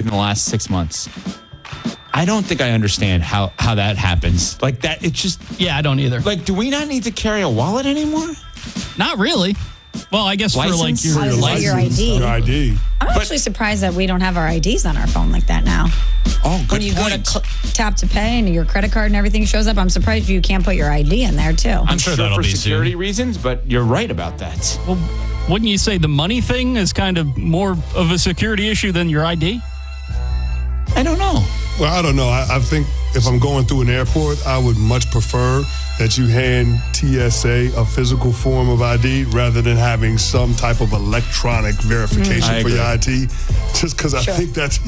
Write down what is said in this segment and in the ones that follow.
in the last 6 months. I don't think I understand how that happens. Like that, it's just... Yeah, I don't either. Like, do we not need to carry a wallet anymore? Not really. Well, I guess License? for like your license. Your ID. Your ID. I'm actually surprised that we don't have our IDs on our phone like that now. Oh, good When you point. go to tap to pay and your credit card and everything shows up, I'm surprised you can't put your ID in there too. I'm sure that'll for be security soon. reasons, but you're right about that. Well, wouldn't you say the money thing is kind of more of a security issue than your ID? I don't know. Well, I don't know. I think if I'm going through an airport, I would much prefer that you hand TSA a physical form of ID rather than having some type of electronic verification I for your agree. ID. Just because I think that's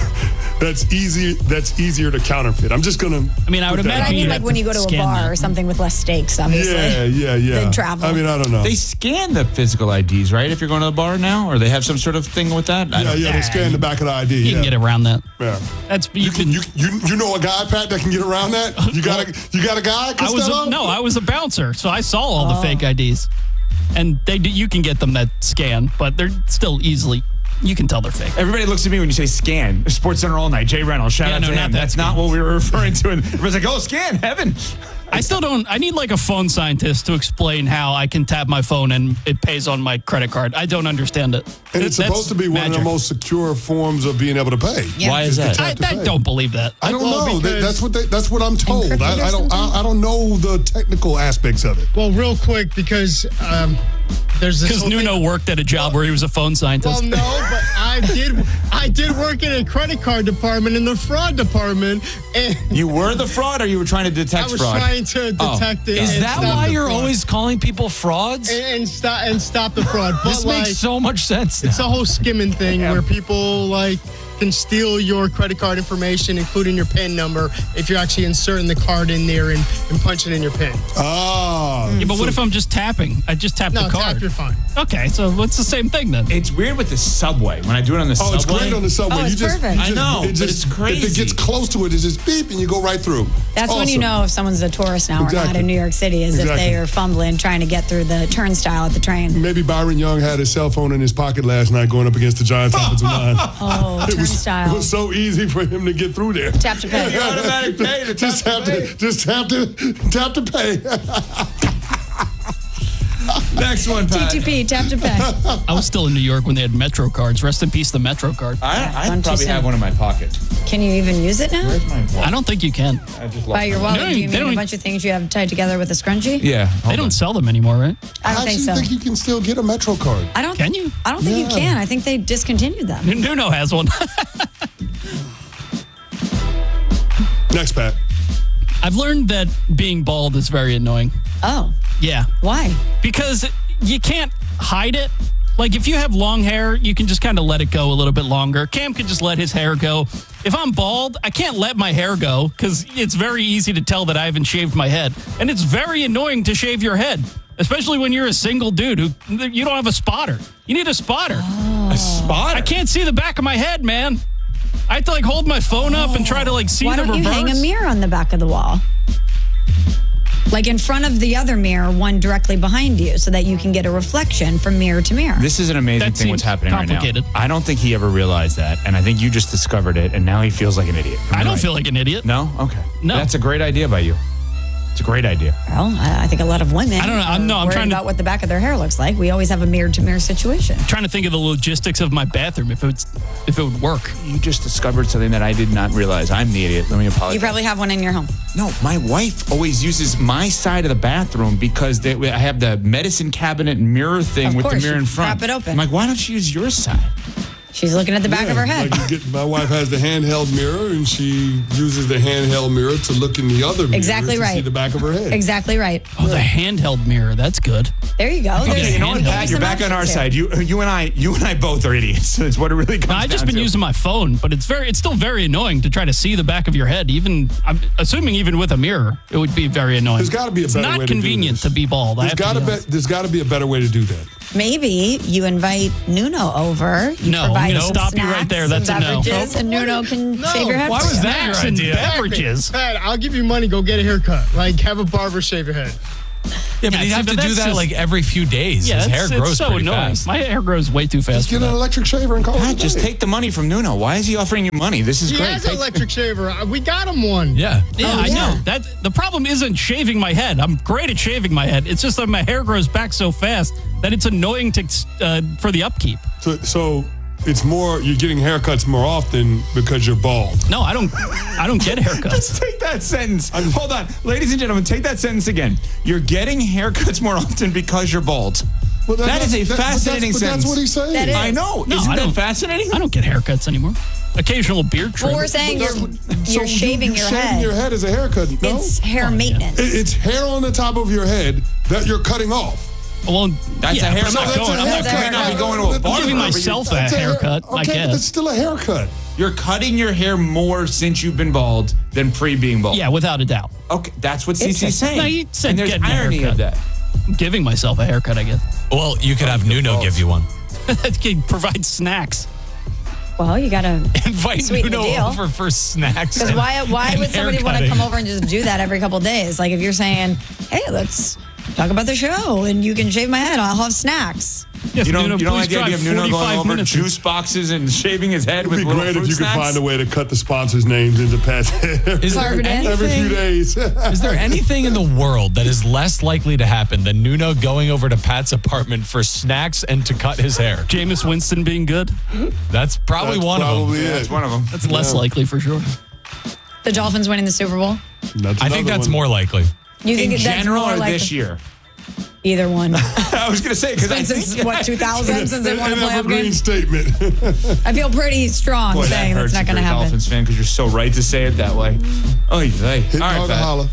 easy. That's easier to counterfeit. I'm just gonna. I mean, I would put that But I imagine mean, you'd like have when you go to a scan bar that. or something with less stakes, obviously. Yeah. Than travel. I mean, I don't know. They scan the physical IDs, right? If you're going to the bar now, or they have some sort of thing with that. I don't They scan the back of the ID. You can get around that. Yeah. That's You know a guy, Pat, that can get around that? You got a guy, Costello? I was a bouncer, so I saw all the fake IDs, and you can get them that scan, but they're still easily. You can tell they're fake. Everybody looks at me when you say scan. Sports Center all night. Jay Reynolds. Shout Yeah, out no, to not him. that That's scan. not what we were referring to. And everybody's like, oh, scan, heaven. I still don't. I need like a phone scientist to explain how I can tap my phone and it pays on my credit card. I don't understand it. And it's supposed to be one of the most secure forms of being able to pay. Yeah. Why is that? I don't believe that. I don't Well, know. because- That's what I'm told. Encrypted or I don't. something? I don't know the technical aspects of it. Well, real quick, because there's this Because whole thing- Nuno worked at a job where he was a phone scientist. Well, no, but I did work in a credit card department in the fraud department, and You were the fraud, or you were trying to I detect was fraud? trying to detect it. Is and that stop why the you're fraud. always calling people frauds? and stop the fraud? But This makes so much sense. it's a whole skimming thing where people can steal your credit card information, including your PIN number, if you're actually inserting the card in there and punching in your PIN. Yeah, but what if I'm just tapping? I just tap No, the card. tap, you're fine. Okay, so it's the same thing then. It's weird with the subway. When I do it on the subway. It's great on the subway. Oh, it's perfect. I know, but it's crazy. If it gets close to it, it's just beep, and you go right through. That's when you Awesome. know if someone's a tourist now or not Exactly. in New York City, is if Exactly. they are fumbling trying to get through the turnstile at the train. Maybe Byron Young had his cell phone in his pocket last night going up against the Giants offensive line. Oh, It turnstile. was so easy for him to get through there. Tap to pay. Automatic pay to Just tap tap to pay. Next one, Pat. T2P, tap to pay. I was still in New York when they had Metro cards. Rest in peace, the Metro card. I Don't you probably say. have one in my pocket. Can you even use it now? Where's my wallet? I don't think you can. I just By your wallet, They don't- do you they mean a don't- bunch of things you have tied together with a scrunchie? Yeah. They don't sell them anymore, right? I don't think so. think you can still get a Metro card. I don't. Can you? I don't think you Yeah. can. I think they discontinued them. Nuno has one. Next, Pat. I've learned that being bald is very annoying. Oh, Yeah. why? Because you can't hide it. Like, if you have long hair, you can just kind of let it go a little bit longer. Cam can just let his hair go. If I'm bald, I can't let my hair go because it's very easy to tell that I haven't shaved my head. And it's very annoying to shave your head, especially when you're a single dude who you don't have a spotter. You need a spotter. A spotter. I can't see the back of my head, man. I have to hold my phone up and try to see Why the don't reverse. you hang a mirror on the back of the wall? Like in front of the other mirror, one directly behind you, so that you can get a reflection from mirror to mirror. This is an amazing That thing what's seems happening right complicated. now. I don't think he ever realized that, and I think you just discovered it, and now he feels like an idiot. Am I don't right? feel like an idiot. No? Okay. No. That's a great idea by you. It's a great idea. Well, I think a lot of women I don't know. I'm worried trying to- about what the back of their hair looks like. We always have a mirror-to-mirror situation. Trying to think of the logistics of my bathroom if it would work. You just discovered something that I did not realize. I'm the idiot. Let me apologize. You probably have one in your home. No, my wife always uses my side of the bathroom because I have the medicine cabinet mirror thing Of with course, the mirror in you front. prop it open. I'm like, why don't you use your side? She's looking at the back of her head. My wife has the handheld mirror, and she uses the handheld mirror to look in the other mirror Exactly to right. see the back of her head. Exactly right. Oh, the handheld mirror. That's good. There you go. Okay, There's- You know what, handheld. Pat? You're some back on our options side. You and I both are idiots. It's what it really comes down I've just been to. using my phone, but it's still very annoying to try to see the back of your head. I'm assuming even with a mirror, it would be very annoying. There's got to be a It's better not way to do convenient this. to be bald. I have to be honest. There's got to be a better way to do that. Maybe you invite Nuno over. You No, I'm provide gonna some stop you right snacks there. That's a and no. beverages, and Nuno can shave your head. Why for was you. that Snacks your and idea? beverages. Pat, I'll give you money. Go get a haircut. Like, have a barber shave your head. Yeah, but you have to do that like every few days. Yeah, His hair grows it's so pretty annoying. fast. My hair grows way too fast. Just get for an that. electric shaver and call Pat, it a just day. take the money from Nuno. Why is he offering you money? This is He great. has an electric shaver. We got him one. Yeah. Yeah, I know. That the problem isn't shaving my head. I'm great at shaving my head. It's just that my hair grows back so fast that it's annoying to for the upkeep. So it's more, you're getting haircuts more often because you're bald. No, I don't get haircuts. Take that sentence. Hold on. Ladies and gentlemen, take that sentence again. You're getting haircuts more often because you're bald. Well, That is a fascinating but sentence. that's what he's saying. That is. I know. No, Isn't I that don't- fascinating? I don't get haircuts anymore. Occasional beard trim. Well, we're saying But you're, that's you're shaving your shaving head. your head is a haircut. No, It's hair maintenance. It's hair on the top of your head that you're cutting off. Well, That's yeah, a hair. but I'm not That's going. a I'm not haircut. going. You might not be going to a I'm barber. giving but myself a That's haircut, I Okay, but guess. that's still a haircut. You're cutting your hair more since you've been bald than pre being bald. Yeah, without a doubt. Okay, that's what CC's saying. No, you said and there's getting a irony haircut. of that. I'm giving myself a haircut, I guess. Well, you could have Nuno give you one. That can provide snacks. Well, you gotta. Invite Sweeten the Nuno deal. over for snacks. Because why and would somebody want to haircutting. come over and just do that every couple of days? Like if you're saying, hey, let's talk about the show and you can shave my head, I'll have snacks. Yes, You don't Nuno, like please the idea drive of Nuno 45 going over minutes. juice boxes and shaving his head It'd with be little great fruit if you could snacks? find a way to cut the sponsors' names into Pat's hair Is there, Carve it in. every few days. is there anything in the world that is less likely to happen than Nuno going over to Pat's apartment for snacks and to cut his hair? Jameis Winston being good. That's probably That's one of them. probably Yeah, it. that's one of them. That's less likely for sure. The Dolphins winning the Super Bowl. That's I think another that's one. more likely. You In think that's general more or like this year? Either one. I was going to say, because I Since think, what 2000 since they won a An playoff evergreen game. statement. I feel pretty strong boy, that saying hurts that's not if going to you're a happen. Dolphins fan because you're so right to say it that way. Oy vey. Hit All right, dog or Pat. holla.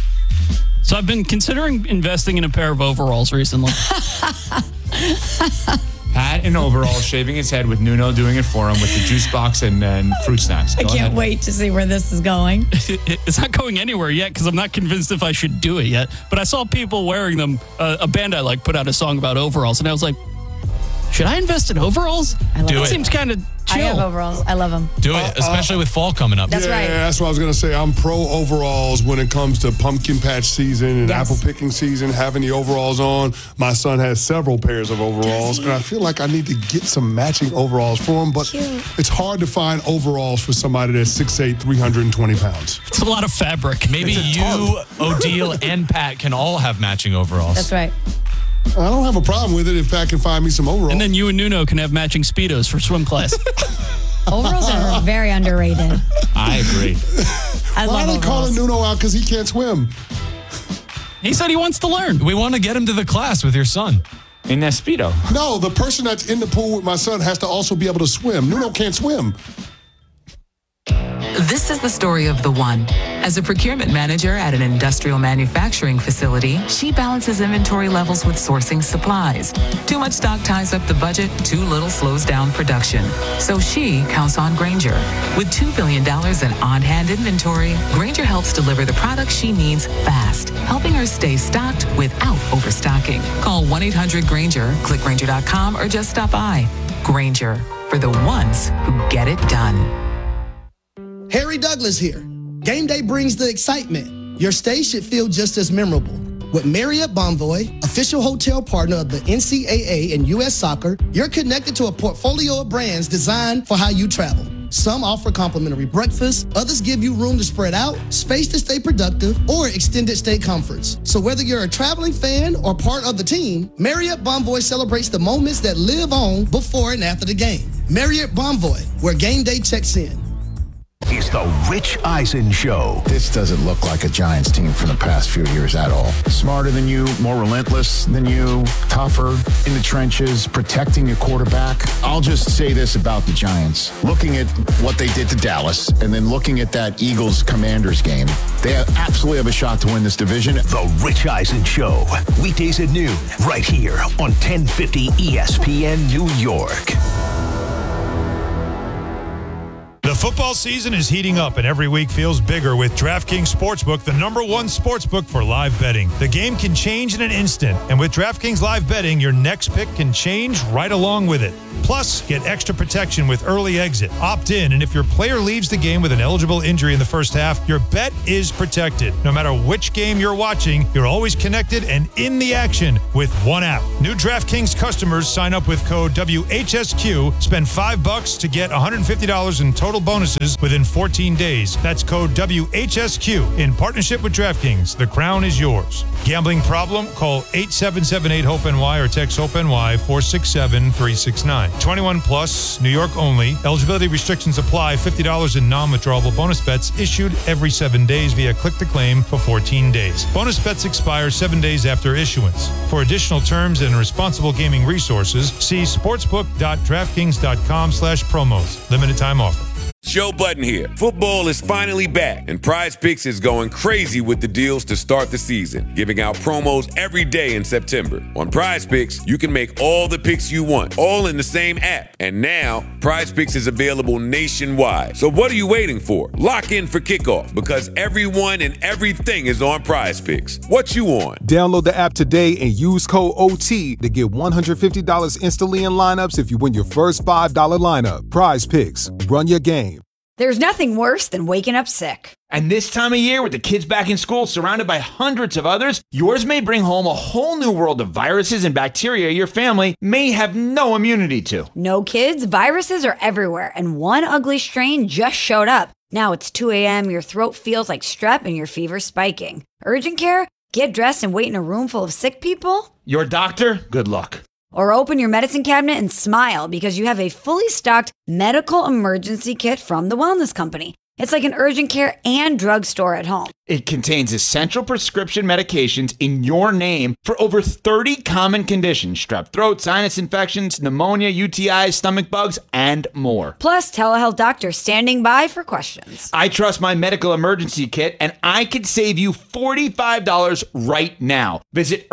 So I've been considering investing in a pair of overalls recently. Pat in overalls, shaving his head with Nuno doing it for him with the juice box and fruit snacks. I Go can't ahead. wait to see where this is going. It's not going anywhere yet because I'm not convinced if I should do it yet. But I saw people wearing them. A band I like put out a song about overalls, and I was like, should I invest in overalls? I love Do It it. seems kind of I have chill. overalls. I love them. Do it, especially with fall coming up. That's right. Yeah, that's what I was going to say. I'm pro overalls when it comes to pumpkin patch season and Yes. apple picking season, having the overalls on. My son has several pairs of overalls, and I feel like I need to get some matching overalls for him, but Cute. it's hard to find overalls for somebody that's 6'8", 320 pounds. It's a lot of fabric. Maybe you, Odile, and Pat can all have matching overalls. That's right. I don't have a problem with it if Pat can find me some overalls. And then you and Nuno can have matching Speedos for swim class. Overalls are very underrated. I agree. I Why love are they calling overalls. Nuno out because he can't swim? He said he wants to learn. We want to get him to the class with your son. In that Speedo. No, the person that's in the pool with my son has to also be able to swim. Nuno can't swim. This is the story of the one. As a procurement manager at an industrial manufacturing facility, she balances inventory levels with sourcing supplies. Too much stock ties up the budget, too little slows down production. So she counts on Grainger. With $2 billion in on-hand inventory, Grainger helps deliver the products she needs fast, helping her stay stocked without overstocking. Call 1-800-GRAINGER, click Grainger.com, or just stop by. Grainger, for the ones who get it done. Harry Douglas here. Game day brings the excitement. Your stay should feel just as memorable. With Marriott Bonvoy, official hotel partner of the NCAA and U.S. Soccer, you're connected to a portfolio of brands designed for how you travel. Some offer complimentary breakfast, others give you room to spread out, space to stay productive, or extended stay comforts. So whether you're a traveling fan or part of the team, Marriott Bonvoy celebrates the moments that live on before and after the game. Marriott Bonvoy, where game day checks in. It's the Rich Eisen Show. This doesn't look like a Giants team from the past few years at all. Smarter than you, more relentless than you, tougher, in the trenches, protecting your quarterback. I'll just say this about the Giants. Looking at what they did to Dallas and then looking at that Eagles-Commanders game, they absolutely have a shot to win this division. The Rich Eisen Show. Weekdays at noon, right here on 1050 ESPN New York. The football season is heating up, and every week feels bigger with DraftKings Sportsbook, the #1 sportsbook for live betting. The game can change in an instant, and with DraftKings Live Betting, your next pick can change right along with it. Plus, get extra protection with early exit. Opt in, and if your player leaves the game with an eligible injury in the first half, your bet is protected. No matter which game you're watching, you're always connected and in the action with one app. New DraftKings customers sign up with code WHSQ, spend $5 to get $150 in total bonuses within 14 days. That's code WHSQ in partnership with DraftKings. The crown is yours. Gambling problem? Call 877-8-HOPE-NY or text HOPE-NY 467-369. 21 plus, New York only. Eligibility restrictions apply. $50 in non-withdrawable bonus bets issued every 7 days via click to claim for 14 days. Bonus bets expire 7 days after issuance. For additional terms and responsible gaming resources, see sportsbook.draftkings.com/promos. Limited time offer. Joe Budden here. Football is finally back, and Prize Picks is going crazy with the deals to start the season, giving out promos every day in September. On Prize Picks, you can make all the picks you want, all in the same app. And now, Prize Picks is available nationwide. So what are you waiting for? Lock in for kickoff, because everyone and everything is on Prize Picks. What you on? Download the app today and use code OT to get $150 instantly in lineups if you win your first $5 lineup. Prize Picks. Run your game. There's nothing worse than waking up sick. And this time of year, with the kids back in school, surrounded by hundreds of others, yours may bring home a whole new world of viruses and bacteria your family may have no immunity to. No kids, viruses are everywhere, and one ugly strain just showed up. Now it's 2 a.m., your throat feels like strep, and your fever's spiking. Urgent care? Get dressed and wait in a room full of sick people? Your doctor? Good luck. Or open your medicine cabinet and smile because you have a fully stocked medical emergency kit from the Wellness Company. It's like an urgent care and drugstore at home. It contains essential prescription medications in your name for over 30 common conditions: strep throat, sinus infections, pneumonia, UTIs, stomach bugs, and more. Plus, telehealth doctors standing by for questions. I trust my medical emergency kit, and I could save you $45 right now. Visit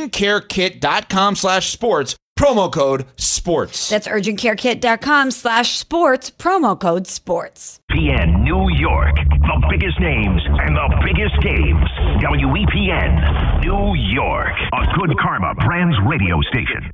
urgentcarekit.com/sports. Promo code SPORTS. That's urgentcarekit.com/sports. Promo code SPORTS. ESPN New York. The biggest names and the biggest games. WEPN New York. A Good Karma Brands radio station.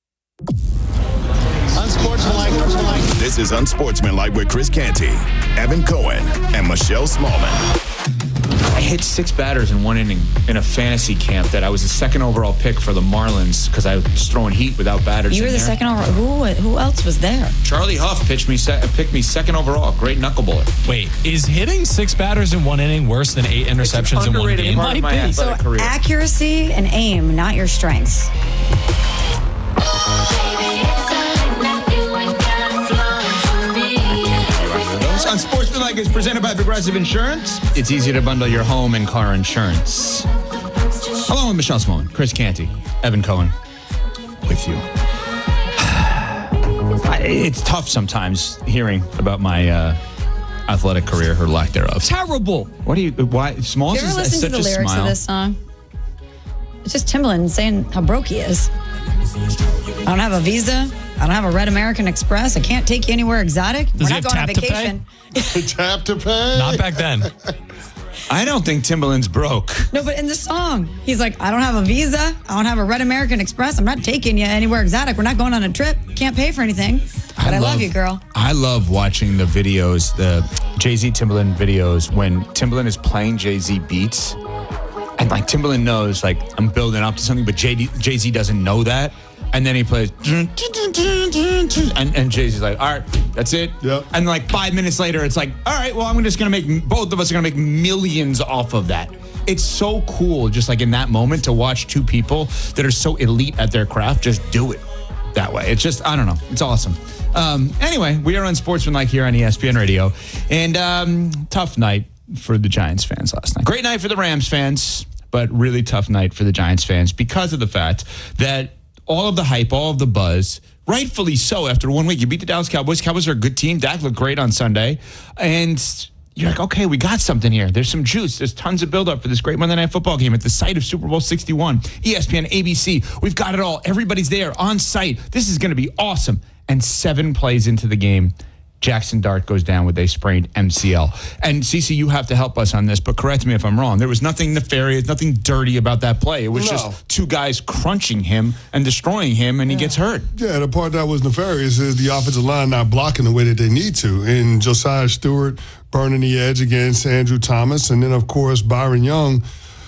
Unsportsmanlike. This is Unsportsmanlike with Chris Canty, Evan Cohen, and Michelle Smallman. I hit 6 batters in one inning in a fantasy camp that I was the second overall pick for the Marlins because I was throwing heat without batters. You were the second overall. Who else was there? Charlie Huff picked me second overall. Great knuckleballer. Wait, is hitting 6 batters in one inning worse than 8 interceptions in one game? Part of my athletic career. Accuracy and aim, not your strengths. Unsportsmanlike is presented by Progressive Insurance. It's easy to bundle your home and car insurance. Along with Michelle Smallman, Chris Canty, Evan Cohen, with you. It's tough sometimes hearing about my athletic career or lack thereof. Terrible. Why? Smalls Did you ever is listen such to the a lyrics smile. of this song? It's just Timbaland saying how broke he is. I don't have a visa. I don't have a Red American Express. I can't take you anywhere exotic. Does We're he not have going on tap to pay? vacation. Tap to pay. Not back then. I don't think Timbaland's broke. No, but in the song, he's like, I don't have a visa. I don't have a Red American Express. I'm not taking you anywhere exotic. We're not going on a trip. Can't pay for anything. But I love you, girl. I love watching the videos, the Jay-Z Timbaland videos, when Timbaland is playing Jay-Z beats. And like Timbaland knows, like, I'm building up to something, but Jay-Z doesn't know that. And then he plays, and Jay-Z's like, all right, that's it. Yep. And like 5 minutes later, it's like, all right, well, both of us are gonna make millions off of that. It's so cool, just like in that moment, to watch two people that are so elite at their craft just do it that way. It's just, I don't know, it's awesome. Anyway, we are on Sportsmanlike here on ESPN Radio, and tough night for the Giants fans last night. Great night for the Rams fans, but really tough night for the Giants fans because of the fact that all of the hype, all of the buzz, rightfully so, after 1 week. You beat the Dallas Cowboys. Cowboys are a good team. Dak looked great on Sunday. And you're like, okay, we got something here. There's some juice. There's tons of buildup for this great Monday Night Football game at the site of Super Bowl 61. ESPN, ABC, we've got it all. Everybody's there on site. This is going to be awesome. And 7 plays into the game, Jackson Dart goes down with a sprained MCL. And Cece, you have to help us on this, but correct me if I'm wrong. There was nothing nefarious, nothing dirty about that play. It was just two guys crunching him and destroying him, and he gets hurt. Yeah, the part that was nefarious is the offensive line not blocking the way that they need to. And Josiah Stewart burning the edge against Andrew Thomas. And then, of course, Byron Young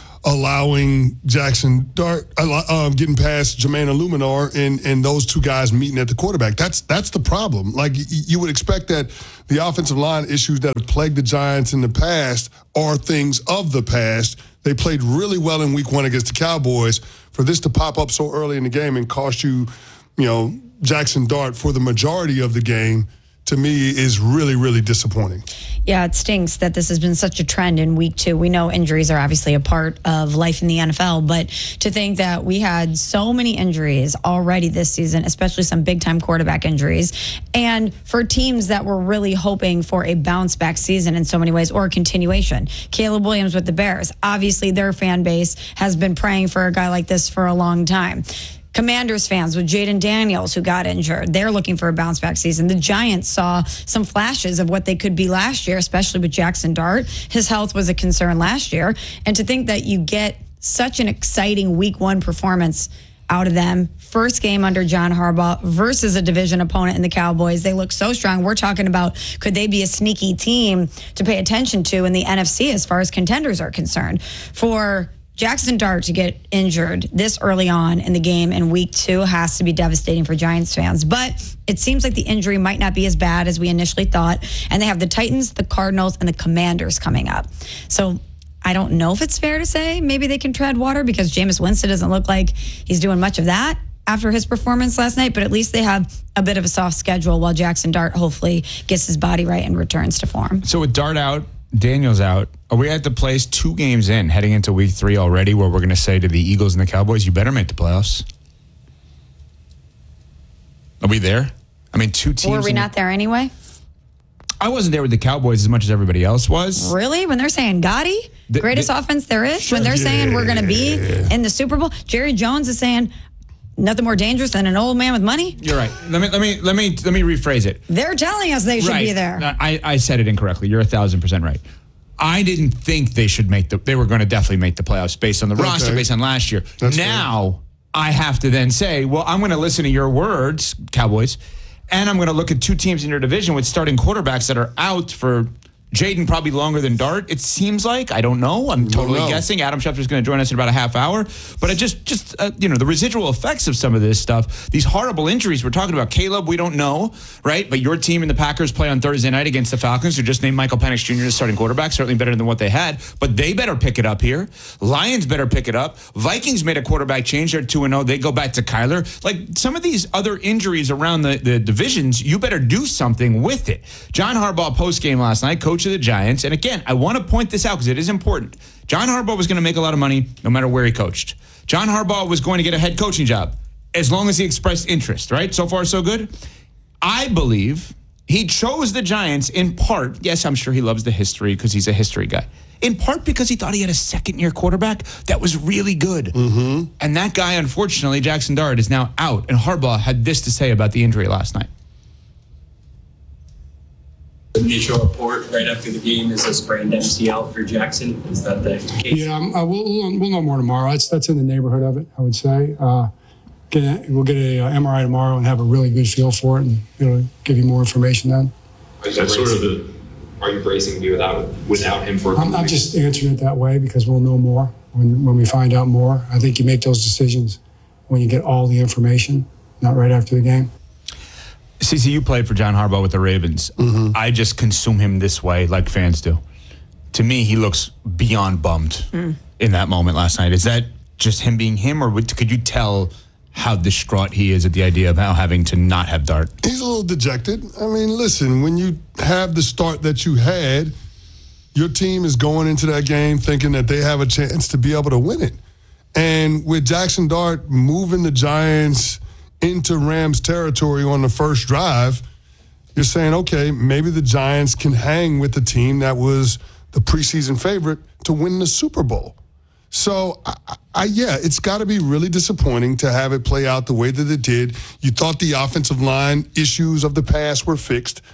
allowing Jackson Dart, getting past Jermaine Illuminar and those two guys meeting at the quarterback. That's the problem. Like, you would expect that the offensive line issues that have plagued the Giants in the past are things of the past. They played really well in week 1 against the Cowboys. For this to pop up so early in the game and cost you, Jackson Dart for the majority of the game, to me, is really, really disappointing. Yeah, it stinks that this has been such a trend in week 2. We know injuries are obviously a part of life in the NFL, but to think that we had so many injuries already this season, especially some big-time quarterback injuries, and for teams that were really hoping for a bounce-back season in so many ways, or a continuation. Caleb Williams with the Bears. Obviously, their fan base has been praying for a guy like this for a long time. Commanders fans with Jaden Daniels, who got injured, they're looking for a bounce-back season. The Giants saw some flashes of what they could be last year, especially with Jackson Dart. His health was a concern last year. And to think that you get such an exciting week 1 performance out of them, first game under John Harbaugh versus a division opponent in the Cowboys. They look so strong. We're talking about, could they be a sneaky team to pay attention to in the NFC as far as contenders are concerned? For Jackson Dart to get injured this early on in the game in week 2 has to be devastating for Giants fans. But it seems like the injury might not be as bad as we initially thought. And they have the Titans, the Cardinals, and the Commanders coming up. So I don't know if it's fair to say maybe they can tread water, because Jameis Winston doesn't look like he's doing much of that after his performance last night. But at least they have a bit of a soft schedule while Jackson Dart hopefully gets his body right and returns to form. So with Dart out, Daniels out, are we at the place 2 games in, heading into week 3 already, where we're going to say to the Eagles and the Cowboys, you better make the playoffs? Are we there? I mean, 2 teams. Were we not there anyway? I wasn't there with the Cowboys as much as everybody else was. Really? When they're saying Gotti, greatest offense there is? When they're saying we're going to be in the Super Bowl? Jerry Jones is saying nothing more dangerous than an old man with money? You're right. Let me rephrase it. They're telling us they should be there. I said it incorrectly. You're 1,000% right. I didn't think they should they were going to definitely make the playoffs based on the roster, based on last year. Now, I have to then say, well, I'm going to listen to your words, Cowboys, and I'm going to look at 2 teams in your division with starting quarterbacks that are out for Jaden probably longer than Dart, it seems like. I don't know. I'm totally guessing. Adam Schefter's going to join us in about a half hour. But it just the residual effects of some of this stuff, these horrible injuries we're talking about. Caleb, we don't know, right? But your team and the Packers play on Thursday night against the Falcons, who just named Michael Penix Jr. as starting quarterback, certainly better than what they had. But they better pick it up here. Lions better pick it up. Vikings made a quarterback change. They're 2-0. They go back to Kyler. Like, some of these other injuries around the divisions, you better do something with it. John Harbaugh postgame last night, coach of the Giants. And again, I want to point this out because it is important. John Harbaugh was going to make a lot of money no matter where he coached. John Harbaugh was going to get a head coaching job as long as he expressed interest, right? So far, so good. I believe he chose the Giants in part. Yes, I'm sure he loves the history because he's a history guy. In part because he thought he had a second-year quarterback that was really good. Mm-hmm. And that guy, unfortunately, Jackson Dart, is now out. And Harbaugh had this to say about the injury last night. The initial report right after the game is a sprained MCL for Jackson. Is that the case? Yeah, we'll know more tomorrow. That's in the neighborhood of it, I would say. We'll get a MRI tomorrow and have a really good feel for it, and give you more information then. Are you bracing to be without him for? I'm just answering it that way because we'll know more when we find out more. I think you make those decisions when you get all the information, not right after the game. CC, you played for John Harbaugh with the Ravens. Mm-hmm. I just consume him this way like fans do. To me, he looks beyond bummed in that moment last night. Is that just him being him, or could you tell how distraught he is at the idea of now having to not have Dart? He's a little dejected. I mean, listen, when you have the start that you had, your team is going into that game thinking that they have a chance to be able to win it. And with Jackson Dart moving the Giants into Rams territory on the first drive, you're saying, okay, maybe the Giants can hang with the team that was the preseason favorite to win the Super Bowl. So, it's got to be really disappointing to have it play out the way that it did. You thought the offensive line issues of the past were fixed.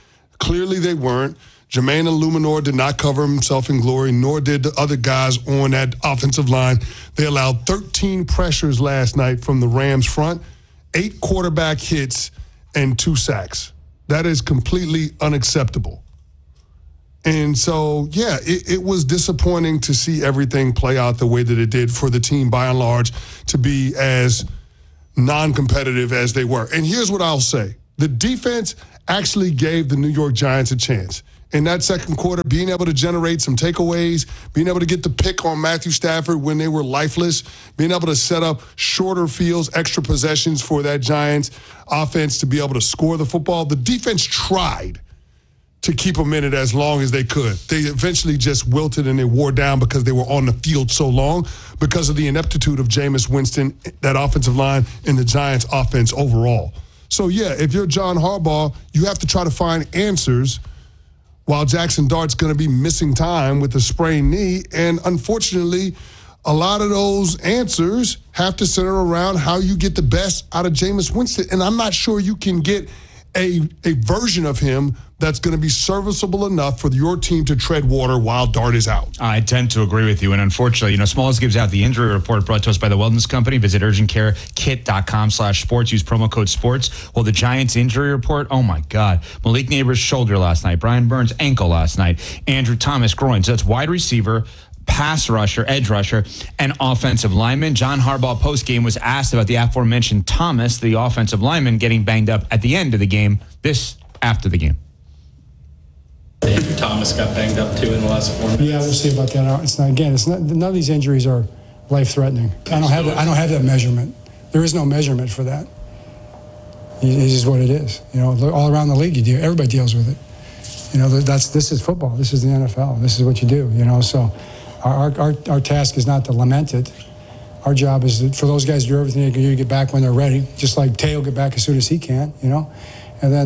Clearly they weren't. Jermaine Illuminor did not cover himself in glory, nor did the other guys on that offensive line. They allowed 13 pressures last night from the Rams front, 8 quarterback hits, and 2 sacks. That is completely unacceptable. And so, yeah, it was disappointing to see everything play out the way that it did for the team, by and large, to be as non-competitive as they were. And here's what I'll say. The defense actually gave the New York Giants a chance. In that second quarter, being able to generate some takeaways, being able to get the pick on Matthew Stafford when they were lifeless, being able to set up shorter fields, extra possessions for that Giants offense to be able to score the football. The defense tried to keep them in it as long as they could. They eventually just wilted and they wore down because they were on the field so long because of the ineptitude of Jameis Winston, that offensive line, and the Giants offense overall. So, yeah, if you're John Harbaugh, you have to try to find answers while Jackson Dart's going to be missing time with a sprained knee. And unfortunately, a lot of those answers have to center around how you get the best out of Jameis Winston. And I'm not sure you can get a version of him that's going to be serviceable enough for your team to tread water while Dart is out. I tend to agree with you. And unfortunately, Smalls gives out the injury report brought to us by the Wellness Company. Visit urgentcarekit.com/sports. Use promo code sports. Well, the Giants injury report, oh my God. Malik Neighbors shoulder last night. Brian Burns ankle last night. Andrew Thomas groin. So that's wide receiver, pass rusher, edge rusher, and offensive lineman. John Harbaugh postgame was asked about the aforementioned Thomas, the offensive lineman, getting banged up at the end of the game. This after the game. Andrew Thomas got banged up too in the last 4 minutes. Yeah, we'll see about that. It's not. None of these injuries are life-threatening. I don't have that measurement. There is no measurement for that. It is what it is. All around the league, everybody deals with it. This is football. This is the NFL. This is what you do. So our task is not to lament it. Our job is for those guys to do everything they can do to get back when they're ready. Just like Teo get back as soon as he can. And then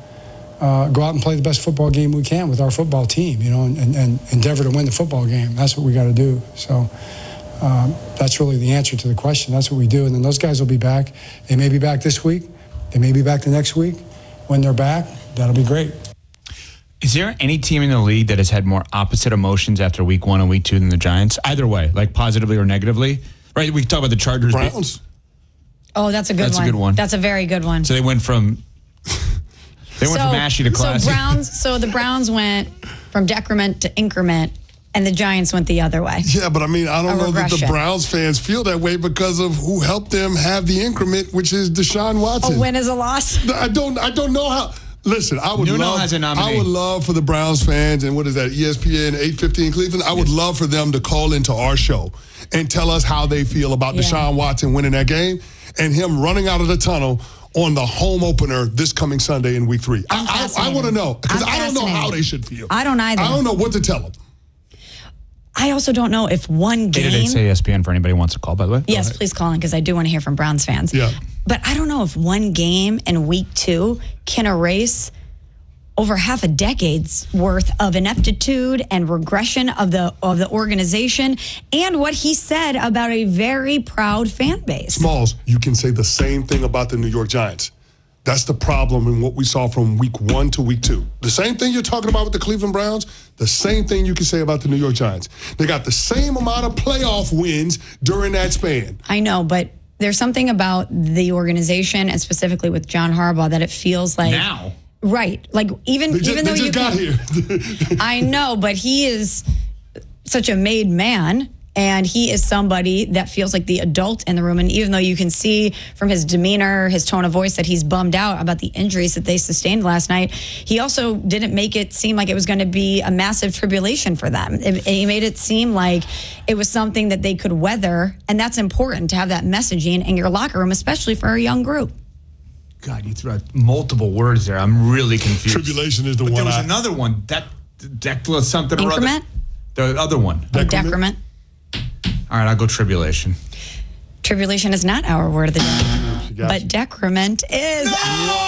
go out and play the best football game we can with our football team, and endeavor to win the football game. That's what we got to do. So that's really the answer to the question. That's what we do. And then those guys will be back. They may be back this week. They may be back the next week. When they're back, that'll be great. Is there any team in the league that has had more opposite emotions after week 1 and week 2 than the Giants? Either way, like positively or negatively? Right, we can talk about the Chargers. Browns. Oh, that's a good one. That's a good one. That's a very good one. So they went from ashy to classy. So the Browns went from decrement to increment, and the Giants went the other way. Yeah, but I don't know that the Browns fans feel that way because of who helped them have the increment, which is Deshaun Watson. A win is a loss? I don't know how. Listen, I would has a nominee. I would love for the Browns fans, and what is that, ESPN 850 Cleveland? I would love for them to call into our show and tell us how they feel about Deshaun Watson winning that game and him running out of the tunnel on the home opener this coming Sunday in week 3. I want to know, because I don't know how they should feel. I don't either. I don't know what to tell them. I also don't know if one game... Did it say ESPN for anybody who wants to call, by the way? Yes, please call in, because I do want to hear from Browns fans. Yeah. But I don't know if one game in week 2 can erase over half a decade's worth of ineptitude and regression of the organization and what he said about a very proud fan base. Smalls, you can say the same thing about the New York Giants. That's the problem in what we saw from week 1 to week 2. The same thing you're talking about with the Cleveland Browns, the same thing you can say about the New York Giants. They got the same amount of playoff wins during that span. I know, but there's something about the organization and specifically with John Harbaugh that it feels like... Now? Right. Like, even though you got here. I know, but he is such a made man, and he is somebody that feels like the adult in the room. And even though you can see from his demeanor, his tone of voice, that he's bummed out about the injuries that they sustained last night, he also didn't make it seem like it was going to be a massive tribulation for them. He made it seem like it was something that they could weather, and that's important to have that messaging in your locker room, especially for a young group. God, you threw out multiple words there. I'm really confused. Tribulation is the one. There was another one. Something or other. Increment? The other one. Decrement. All right, I'll go tribulation. Tribulation is not our word of the day, but decrement is. No!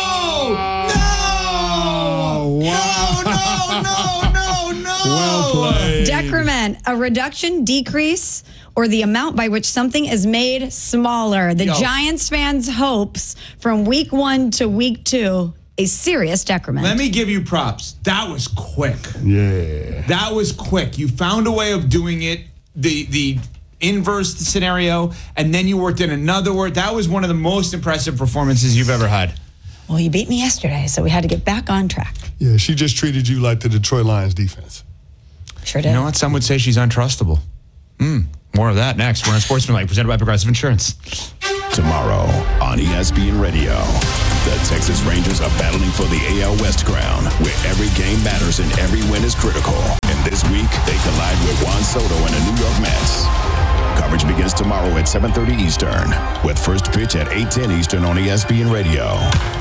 Well played. Decrement, a reduction, decrease, or the amount by which something is made smaller. The Giants fans' hopes from week 1 to week 2 a serious decrement. Let me give you props. That was quick. Yeah. That was quick. You found a way of doing it, the inverse scenario, and then you worked in another word. That was one of the most impressive performances you've ever had. Well, you beat me yesterday, so we had to get back on track. Yeah, she just treated you like the Detroit Lions defense. Sure did. You know what? Some would say she's untrustable. More of that next. We're on Sportsmanlike, presented by Progressive Insurance. Tomorrow on ESPN Radio, the Texas Rangers are battling for the AL West crown, where every game matters and every win is critical. And this week, they collide with Juan Soto and the New York Mets. Coverage begins tomorrow at 7:30 Eastern, with first pitch at 8:10 Eastern on ESPN Radio.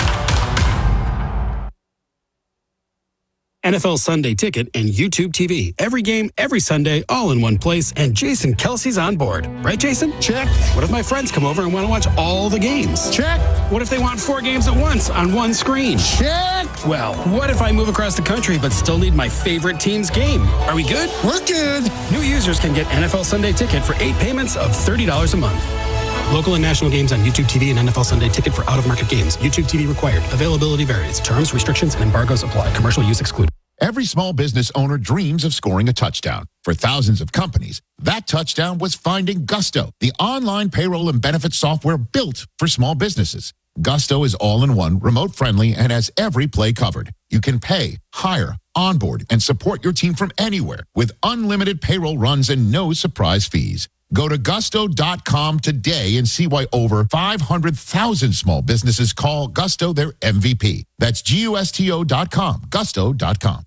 NFL Sunday Ticket and YouTube TV. Every game, every Sunday, all in one place. And Jason Kelsey's on board. Right, Jason? Check. What if my friends come over and want to watch all the games? Check. What if they want 4 games at once on one screen? Check. Well, what if I move across the country but still need my favorite team's game? Are we good? We're good. New users can get NFL Sunday Ticket for 8 payments of $30 a month. Local and national games on YouTube TV and NFL Sunday Ticket for out-of-market games. YouTube TV required. Availability varies. Terms, restrictions, and embargoes apply. Commercial use excluded. Every small business owner dreams of scoring a touchdown. For thousands of companies, that touchdown was finding Gusto, the online payroll and benefits software built for small businesses. Gusto is all-in-one, remote-friendly, and has every play covered. You can pay, hire, onboard, and support your team from anywhere with unlimited payroll runs and no surprise fees. Go to gusto.com today and see why over 500,000 small businesses call Gusto their MVP. That's gusto.com, gusto.com.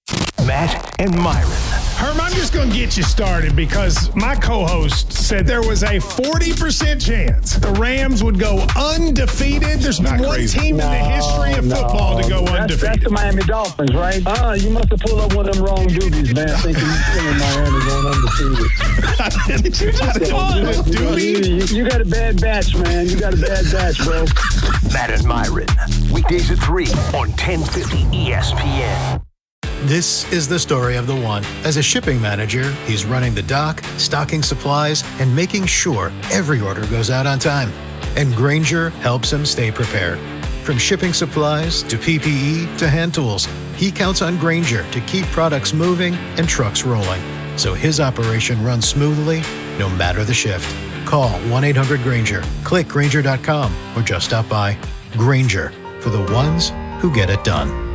Matt and Myron. Herm, I'm just going to get you started because my co-host said there was a 40% chance the Rams would go undefeated. There's been one team in the history of football to go undefeated. That's the Miami Dolphins, right? You must have pulled up one of them wrong duties, man, thinking you're in Miami going undefeated. Did you just call it a duty? You got a bad batch, man. You got a bad batch, bro. Matt and Myron. Weekdays at 3 on 1050 ESPN. This is the story of the one. As a shipping manager, he's running the dock, stocking supplies, and making sure every order goes out on time. And Grainger helps him stay prepared. From shipping supplies to PPE to hand tools, he counts on Grainger to keep products moving and trucks rolling, so his operation runs smoothly no matter the shift. Call 1-800-GRAINGER, click Grainger.com, or just stop by. Grainger, for the ones who get it done.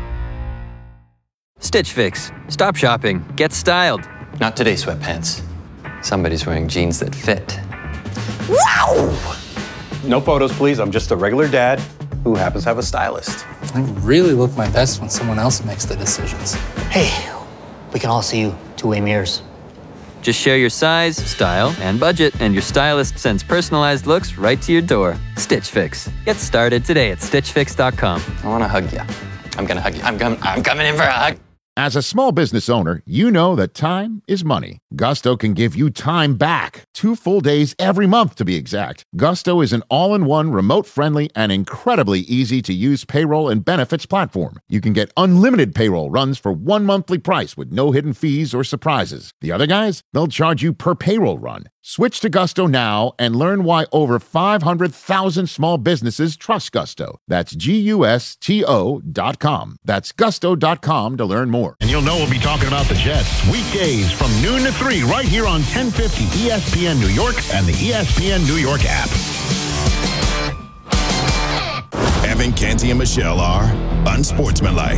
Stitch Fix. Stop shopping. Get styled. Not today, sweatpants. Somebody's wearing jeans that fit. Wow! No photos, please. I'm just a regular dad who happens to have a stylist. I really look my best when someone else makes the decisions. Hey, we can all see you two-way mirrors. Just share your size, style, and budget, and your stylist sends personalized looks right to your door. Stitch Fix. Get started today at StitchFix.com. I want to hug you. I'm going to hug you. I'm coming in for a hug. As a small business owner, you know that time is money. Gusto can give you time back. 2 full days every month, to be exact. Gusto is an all-in-one, remote-friendly, and incredibly easy-to-use payroll and benefits platform. You can get unlimited payroll runs for 1 monthly price with no hidden fees or surprises. The other guys, they'll charge you per payroll run. Switch to Gusto now and learn why over 500,000 small businesses trust Gusto. That's GUSTO.com. That's gusto.com to learn more. And you'll know we'll be talking about the Jets weekdays from noon to 3 right here on 1050 ESPN New York and the ESPN New York app. Evan, Canty, and Michelle are unsportsmanlike.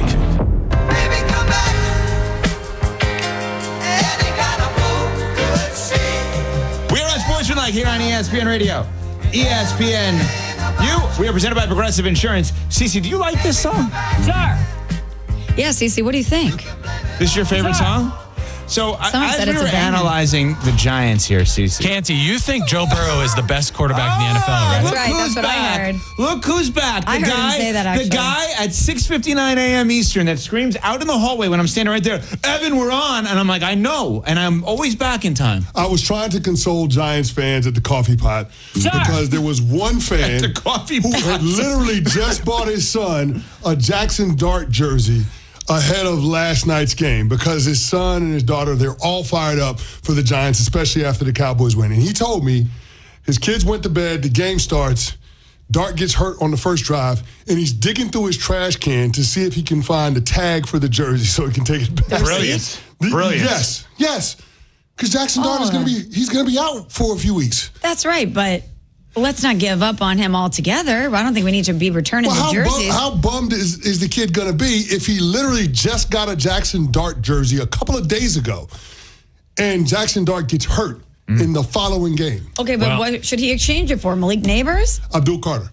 We are on Sportsmanlike here on ESPN Radio. ESPN we are presented by Progressive Insurance. Cece, do you like this song? Sure. Yeah, Cece, what do you think? This is your favorite song? So as we were analyzing the Giants here, Cece. Canty, you think Joe Burrow is the best quarterback in the NFL, right? That's right. That's what I heard. Look who's back. I heard him say that, actually. The guy at 6:59 a.m. Eastern that screams out in the hallway when I'm standing right there, Evan, we're on. And I'm like, I know. And I'm always back in time. I was trying to console Giants fans at the coffee pot because there was one fan who had literally just bought his son a Jackson Dart jersey ahead of last night's game because his son and his daughter, they're all fired up for the Giants, especially after the Cowboys win. And he told me his kids went to bed, the game starts, Dart gets hurt on the first drive, and he's digging through his trash can to see if he can find a tag for the jersey so he can take it back. Brilliant. Yes. Because Jackson Dart is going to be out for a few weeks. That's right, but let's not give up on him altogether. I don't think we need to be returning the jerseys. How bummed is the kid going to be if he literally just got a Jackson Dart jersey a couple of days ago, and Jackson Dart gets hurt in the following game? Okay, but what should he exchange it for? Malik Neighbors? Abdul Carter.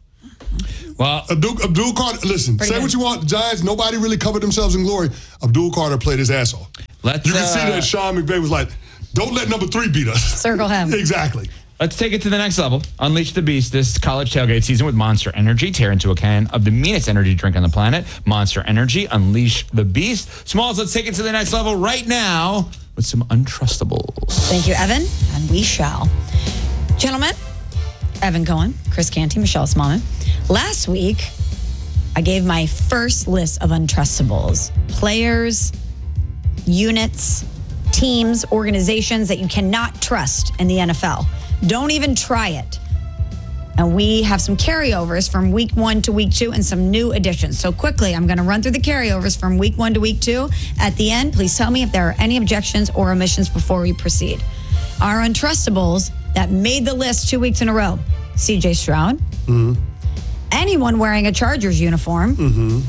Well, Abdul Carter, listen, Pretty say good. what you want. The Giants, nobody really covered themselves in glory. Abdul Carter played his ass off. You can see that Sean McVay was like, don't let number 3 beat us. Circle him. Exactly. Let's take it to the next level. Unleash the beast this college tailgate season with Monster Energy. Tear into a can of the meanest energy drink on the planet. Monster Energy. Unleash the beast. Smalls, let's take it to the next level right now with some Untrustables. Thank you, Evan, and we shall. Gentlemen, Evan Cohen, Chris Canty, Michelle Smallman. Last week, I gave my first list of Untrustables. Players, units, teams, organizations that you cannot trust in the NFL. Don't even try it. And we have some carryovers from week 1 to week 2 and some new additions. So quickly, I'm going to run through the carryovers from week 1 to week 2. At the end, please tell me if there are any objections or omissions before we proceed. Our Untrustables that made the list 2 weeks in a row. CJ Stroud. Mm-hmm. Anyone wearing a Chargers uniform. Mm-hmm.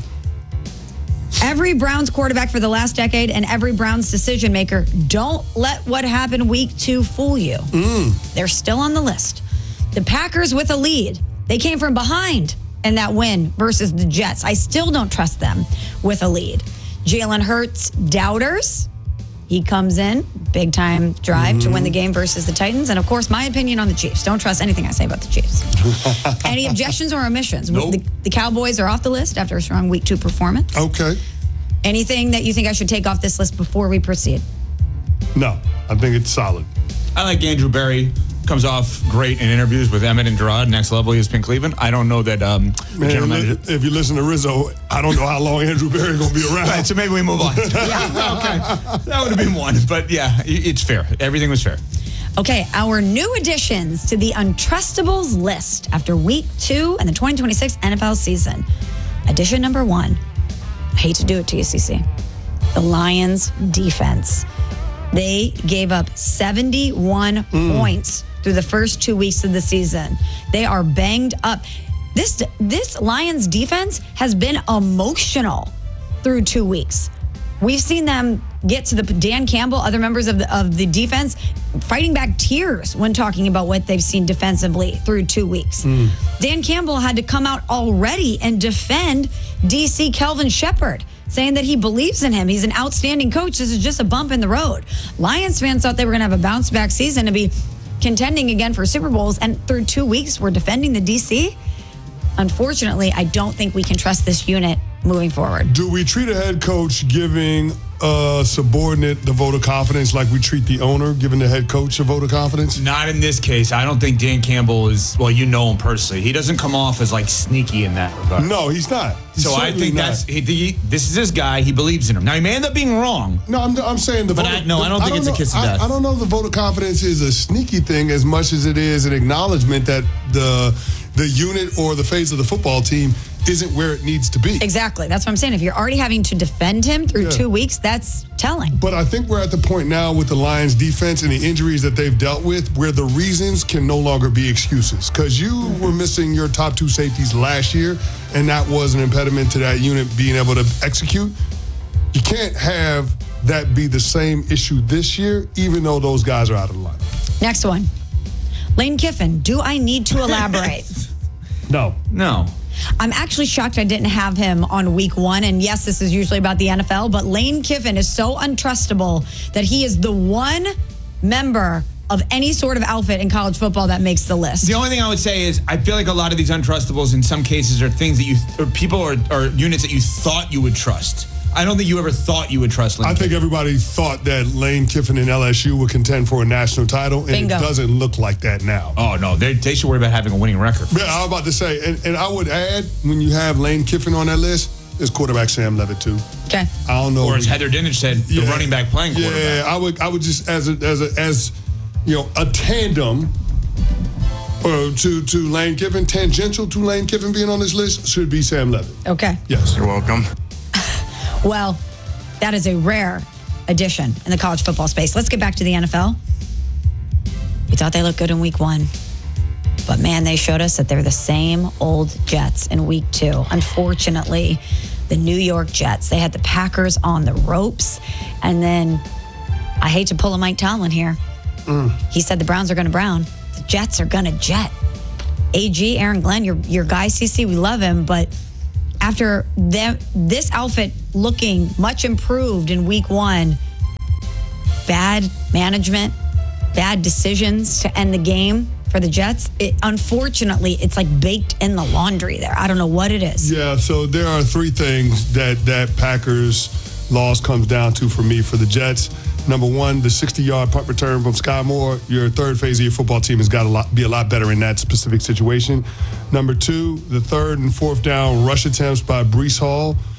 Every Browns quarterback for the last decade and every Browns decision maker. Don't let what happened week 2 fool you. They're still on the list. The Packers with a lead. They came from behind in that win versus the Jets. I still don't trust them with a lead. Jalen Hurts doubters. He comes in, big time drive to win the game versus the Titans. And of course, my opinion on the Chiefs. Don't trust anything I say about the Chiefs. Any objections or omissions? Nope. The Cowboys are off the list after a strong week 2 performance. Okay. Anything that you think I should take off this list before we proceed? No, I think it's solid. I like Andrew Berry. Comes off great in interviews with Emmett and Gerard. Next level, he's been Cleveland. I don't know that general manager. If you listen to Rizzo, I don't know how long Andrew Berry going to be around. Right, so maybe we move on. Okay, that would have been one. But yeah, it's fair. Everything was fair. Okay, our new additions to the Untrustables list after week 2 and the 2026 NFL season. Addition number 1. I hate to do it to you, CC. The Lions defense. They gave up 71 points through the first 2 weeks of the season. They are banged up. This Lions defense has been emotional through 2 weeks. We've seen them get to the Dan Campbell, other members of the defense, fighting back tears when talking about what they've seen defensively through 2 weeks. Dan Campbell had to come out already and defend DC Kelvin Shepherd, saying that he believes in him. He's an outstanding coach. This is just a bump in the road. Lions fans thought they were going to have a bounce back season to be contending again for Super Bowls, and through 2 weeks, we're defending the DC. Unfortunately, I don't think we can trust this unit moving forward. Do we treat a head coach giving a subordinate the vote of confidence like we treat the owner giving the head coach a vote of confidence? Not in this case. I don't think Dan Campbell is, well, you know him personally. He doesn't come off as like sneaky in that regard. No, he's not. So I think this is his guy. He believes in him. Now, he may end up being wrong. No, I'm saying the vote. I don't think it's a kiss of death. I don't know if the vote of confidence is a sneaky thing as much as it is an acknowledgement that the unit or the face of the football team isn't where it needs to be. Exactly. That's what I'm saying. If you're already having to defend him through 2 weeks, that's telling. But I think we're at the point now with the Lions defense and the injuries that they've dealt with where the reasons can no longer be excuses. Because you were missing your top 2 safeties last year, and that was an impediment to that unit being able to execute. You can't have that be the same issue this year, even though those guys are out of the lineup. Next one. Lane Kiffin. Do I need to elaborate? No. I'm actually shocked I didn't have him on week 1. And yes, this is usually about the NFL, but Lane Kiffin is so untrustable that he is the one member of any sort of outfit in college football that makes the list. The only thing I would say is I feel like a lot of these Untrustables in some cases are things that people or units that you thought you would trust. I don't think you ever thought you would trust Lane Kiffin. I think everybody thought that Lane Kiffin and LSU would contend for a national title, and Bingo. It doesn't look like that now. Oh, no. They should worry about having a winning record. Yeah, I was about to say, and I would add, when you have Lane Kiffin on that list, is quarterback Sam Levitt, too. Okay. I don't know. Or as Heather Dinich said, the running back playing quarterback. Yeah, I would just, as you know, a tandem, To Lane Kiffin, tangential to Lane Kiffin being on this list, should be Sam Levitt. Okay. Yes. You're welcome. Well, that is a rare addition in the college football space. Let's get back to the NFL. We thought they looked good in week 1. But, man, they showed us that they're the same old Jets in week 2. Unfortunately, the New York Jets, they had the Packers on the ropes. And then, I hate to pull a Mike Tomlin here. He said the Browns are going to brown. The Jets are going to jet. AG, Aaron Glenn, your guy, CC, we love him. But after this outfit looking much improved in week 1, bad management, bad decisions to end the game for the Jets, unfortunately, it's like baked in the laundry there. I don't know what it is. Yeah, so there are 3 things that Packers loss comes down to for me for the Jets. Number 1, the 60-yard punt return from Sky Moore. Your third phase of your football team has got to be a lot better in that specific situation. Number 2, the 3rd and 4th down rush attempts by Breece Hall